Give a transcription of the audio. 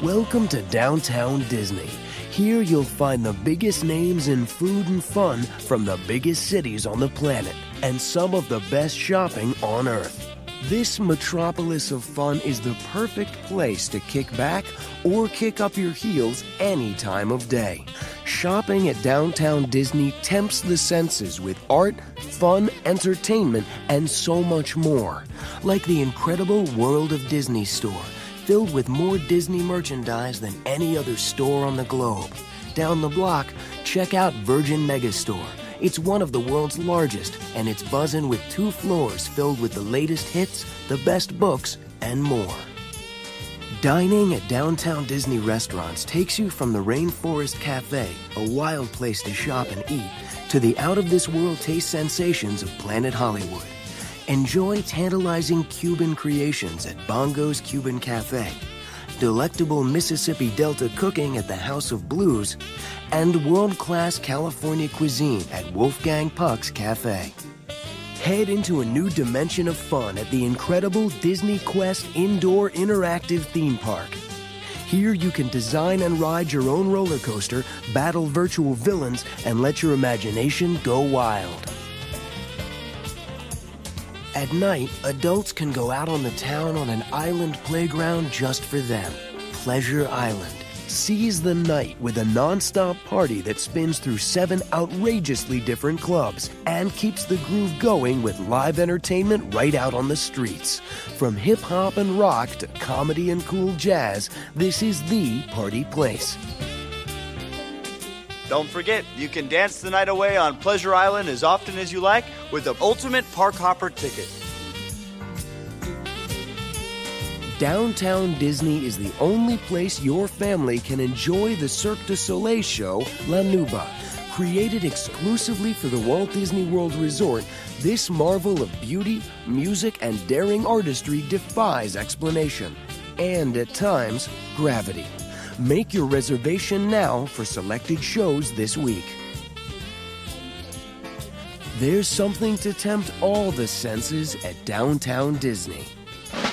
Welcome to Downtown Disney. Here you'll find the biggest names in food and fun from the biggest cities on the planet and some of the best shopping on Earth. This metropolis of fun is the perfect place to kick back or kick up your heels any time of day. Shopping at Downtown Disney tempts the senses with art, fun, entertainment, and so much more. Like the incredible World of Disney store, filled with more Disney merchandise than any other store on the globe. Down the block, check out Virgin Megastore. It's one of the world's largest, and it's buzzing with 2 floors filled with the latest hits, the best books, and more. Dining at Downtown Disney restaurants takes you from the Rainforest Cafe, a wild place to shop and eat, to the out-of-this-world taste sensations of Planet Hollywood. Enjoy tantalizing Cuban creations at Bongo's Cuban Cafe, delectable Mississippi Delta cooking at the House of Blues, and world-class California cuisine at Wolfgang Puck's Cafe. Head into a new dimension of fun at the incredible Disney Quest Indoor Interactive Theme Park. Here you can design and ride your own roller coaster, battle virtual villains, and let your imagination go wild. At night, adults can go out on the town on an island playground just for them. Pleasure Island. Seize the night with a non-stop party that spins through 7 outrageously different clubs and keeps the groove going with live entertainment right out on the streets. From hip-hop and rock to comedy and cool jazz, this is the party place. Don't forget, you can dance the night away on Pleasure Island as often as you like with the Ultimate Park Hopper ticket. Downtown Disney is the only place your family can enjoy the Cirque du Soleil show, La Nuba. Created exclusively for the Walt Disney World Resort, this marvel of beauty, music, and daring artistry defies explanation. And, at times, gravity. Make your reservation now for selected shows this week. There's something to tempt all the senses at Downtown Disney.